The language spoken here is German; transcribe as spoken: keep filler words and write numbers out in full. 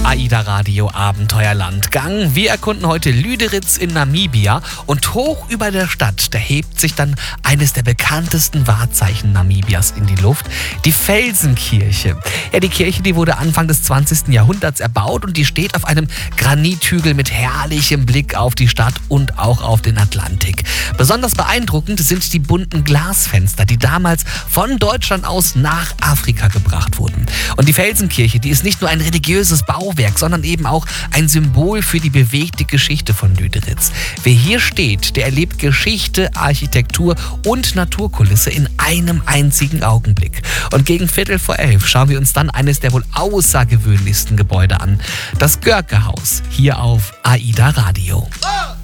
AIDA Radio Abenteuerlandgang. Wir erkunden heute Lüderitz in Namibia und hoch über der Stadt, da hebt sich dann eines der bekanntesten Wahrzeichen Namibias in die Luft, die Felsenkirche. Ja, die Kirche, die wurde Anfang des zwanzigsten Jahrhunderts erbaut und die steht auf einem Granithügel mit herrlichem Blick auf die Stadt und auch auf den Atlantik. Besonders beeindruckend sind die bunten Glasfenster, die damals von Deutschland aus nach Afrika gebracht wurden. Und die Felsenkirche, die ist nicht nur ein religiöses Bauwerk, sondern eben auch ein Symbol für die bewegte Geschichte von Lüderitz. Wer hier steht, der erlebt Geschichte, Architektur und Naturkulisse in einem einzigen Augenblick. Und gegen Viertel vor elf schauen wir uns dann eines der wohl außergewöhnlichsten Gebäude an. Das Görke-Haus, hier auf AIDA Radio.